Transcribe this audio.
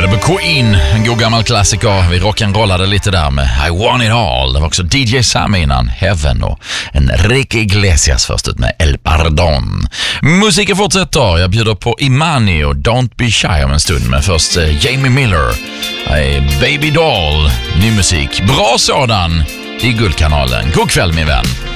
hörde på Queen, en god gammal klassiker. Vi rock'n'rollade lite där med I Want It All. Det var också DJ Sam innan, Heaven, och Enrique Iglesias först ut med El Pardon. Musiken fortsätter. Jag bjuder på Imani och Don't Be Shy om en stund. Men först Jamie Miller, Baby Doll, ny musik. Bra sådan i Guldkanalen. God kväll min vän.